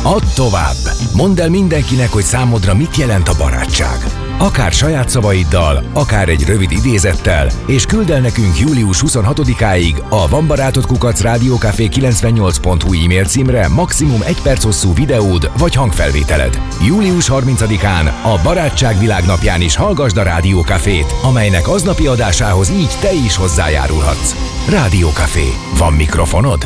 Add tovább! Mondd el mindenkinek, hogy számodra mit jelent a barátság. Akár saját szavaiddal, akár egy rövid idézettel, és küld el nekünk július 26-áig a vanbarátod@rádiókafé98.hu e-mail címre maximum 1 perc hosszú videód vagy hangfelvételed. Július 30-án a Barátság Világnapján is hallgasd a Rádiókafét, amelynek aznapi adásához így te is hozzájárulhatsz. Rádiókafé. Van mikrofonod?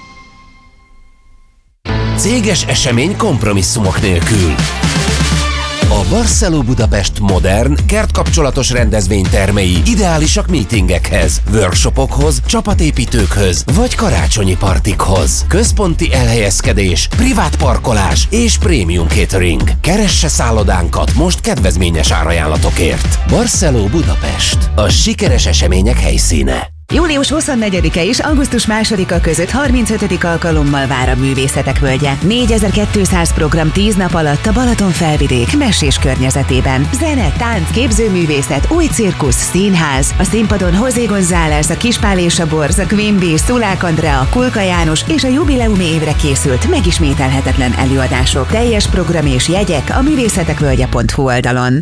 Céges esemény kompromisszumok nélkül. A Barceló Budapest modern, kertkapcsolatos rendezvénytermei ideálisak meetingekhez, workshopokhoz, csapatépítőkhöz vagy karácsonyi partikhoz. Központi elhelyezkedés, privát parkolás és prémium catering. Keresse szállodánkat most kedvezményes árajánlatokért. Barceló Budapest. A sikeres események helyszíne. Július 24-e és augusztus 2-a között 35. alkalommal vár a Művészetek Völgye. 4200 program 10 nap alatt a Balaton-felvidék Messés környezetében. Zene, tánc, képzőművészet, új cirkusz, színház. A színpadon José González, a Kispál és a Borz, a Queen Bee, Szulák Andrea, Kulka János és a jubileumi évre készült megismételhetetlen előadások. Teljes program és jegyek a művészetekvölgye.hu oldalon.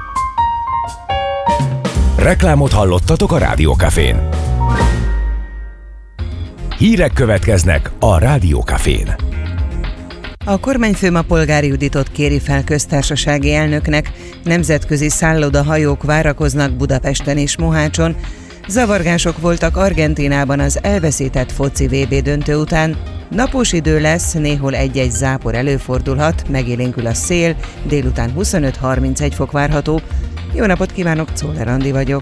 Reklámot hallottatok a Rádiókafén. Hírek következnek a Rádiókafén. A kormányfőm a Polgári Juditot kéri fel köztársasági elnöknek, nemzetközi szállodahajók várakoznak Budapesten és Mohácson. Zavargások voltak Argentínában az elveszített foci VB döntő után. Napos idő lesz, néhol egy-egy zápor előfordulhat, megélénkül a szél, délután 25-31 fok várható. Jó napot kívánok, Czoller Andi vagyok.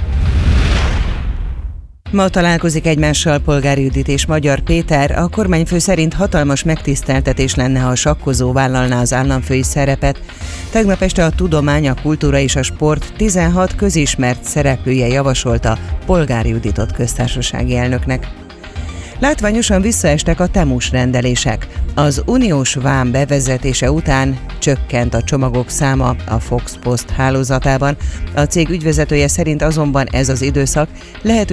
Ma találkozik egymással Polgári Judit és Magyar Péter. A kormányfő szerint hatalmas megtiszteltetés lenne, ha a sakkozó vállalná az államfői szerepet. Tegnap este a tudomány, a kultúra és a sport 16 közismert szereplője javasolta Polgári Juditot köztársasági elnöknek. Látványosan visszaestek a Temus rendelések. Az uniós vám bevezetése után csökkent a csomagok száma a Fox Post hálózatában. A cég ügyvezetője szerint azonban ez az időszak lehetőség